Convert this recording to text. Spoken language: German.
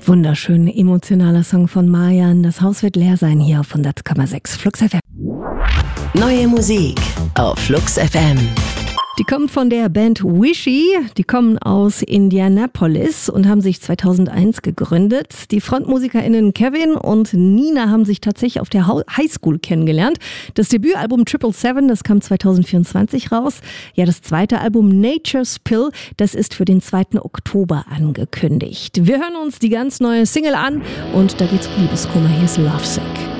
Wunderschön emotionaler Song von Marjan. Das Haus wird leer sein hier auf 100,6 Flux FM. Neue Musik auf Flux FM. Die kommt von der Band Wishy. Die kommen aus Indianapolis und haben sich 2001 gegründet. Die FrontmusikerInnen Kevin und Nina haben sich tatsächlich auf der Highschool kennengelernt. Das Debütalbum 777, das kam 2024 raus. Ja, das zweite Album Nature's Pill, das ist für den 2. Oktober angekündigt. Wir hören uns die ganz neue Single an und da geht's um Liebeskummer. Hier ist Lovesick.